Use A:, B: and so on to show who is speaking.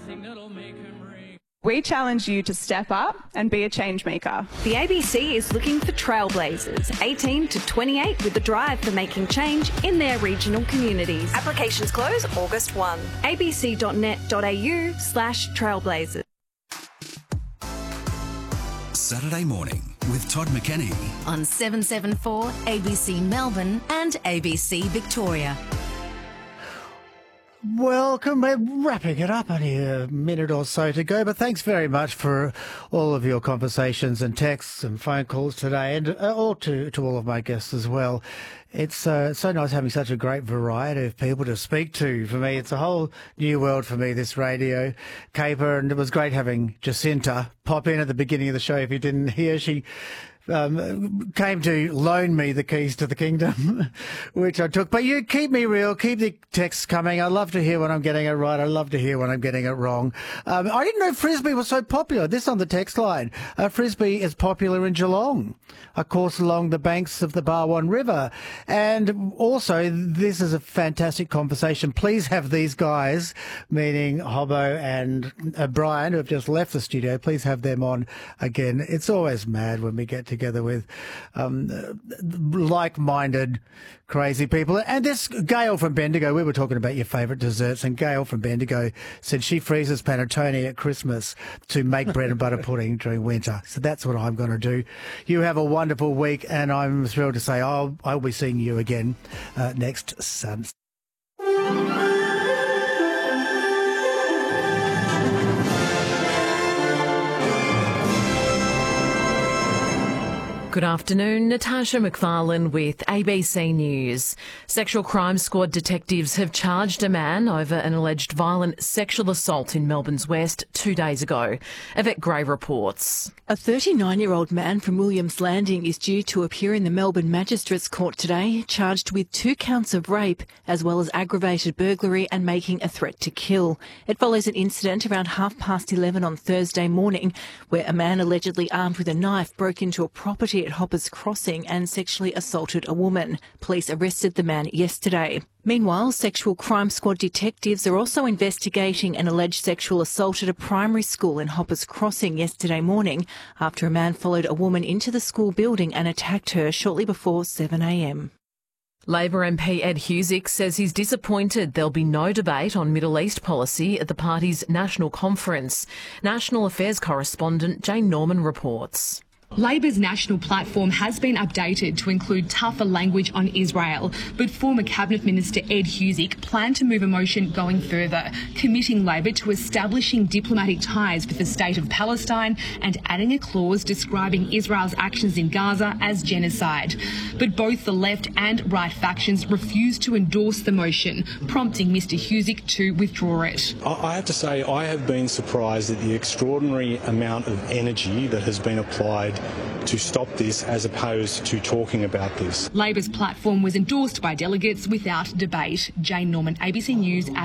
A: We challenge you to step up and be a change maker.
B: The ABC is looking for trailblazers, 18 to 28, with the drive for making change in their regional communities. Applications close August 1. abc.net.au/trailblazers.
C: Saturday morning with Todd McKenney
D: on 774 ABC Melbourne and ABC Victoria.
E: Welcome. We're wrapping it up. Only a minute or so to go, but thanks very much for all of your conversations and texts and phone calls today, and all to all of my guests as well. It's so nice having such a great variety of people to speak to. For me, it's a whole new world for me, this radio caper, and it was great having Jacinta pop in at the beginning of the show. If you didn't hear, she came to loan me the keys to the kingdom, which I took. But you keep me real, keep the texts coming. I love to hear when I'm getting it right. I love to hear when I'm getting it wrong. I didn't know Frisbee was so popular. This on the text line. Frisbee is popular in Geelong, of course, along the banks of the Barwon River. And also, this is a fantastic conversation. Please have these guys, meaning Hobbo and Brian, who have just left the studio, please have them on again. It's always mad when we get together with like-minded, crazy people. And this Gail from Bendigo, we were talking about your favourite desserts, and Gail from Bendigo said she freezes panettone at Christmas to make bread and butter pudding during winter. So that's what I'm going to do. You have a wonderful week, and I'm thrilled to say I'll be seeing you again next Sunday.
F: Good afternoon, Natasha McFarlane with ABC News. Sexual crime squad detectives have charged a man over an alleged violent sexual assault in Melbourne's West 2 days ago. Yvette Gray reports.
G: A 39-year-old man from Williams Landing is due to appear in the Melbourne Magistrates Court today, charged with 2 counts of rape, as well as aggravated burglary and making a threat to kill. It follows an incident around 11:30 on Thursday morning, where a man allegedly armed with a knife broke into a property at Hoppers Crossing and sexually assaulted a woman. Police arrested the man yesterday. Meanwhile, sexual crime squad detectives are also investigating an alleged sexual assault at a primary school in Hoppers Crossing yesterday morning after a man followed a woman into the school building and attacked her shortly before 7 a.m.
F: Labor MP Ed Husic says he's disappointed there'll be no debate on Middle East policy at the party's national conference. National Affairs correspondent Jane Norman reports.
H: Labor's national platform has been updated to include tougher language on Israel, but former Cabinet Minister Ed Husic planned to move a motion going further, committing Labor to establishing diplomatic ties with the state of Palestine and adding a clause describing Israel's actions in Gaza as genocide. But both the left and right factions refused to endorse the motion, prompting Mr Husic to withdraw it.
I: I have to say I have been surprised at the extraordinary amount of energy that has been applied to stop this as opposed to talking about this.
H: Labor's platform was endorsed by delegates without debate. Jane Norman, ABC News.